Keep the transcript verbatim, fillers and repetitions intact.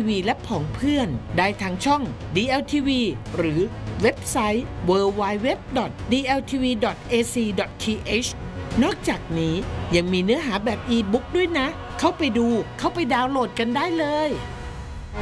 วีและผองเพื่อนได้ทางช่อง ดี แอล ที วี หรือเว็บไซต์ ดับเบิลยู ดับเบิลยู ดับเบิลยู ดอท ดี แอล ที วี ดอท เอ ซี ดอท ที เอช นอกจากนี้ยังมีเนื้อหาแบบอีบุ๊กด้วยนะเข้าไปดูเข้าไปดาวน์โหลดกันได้เลย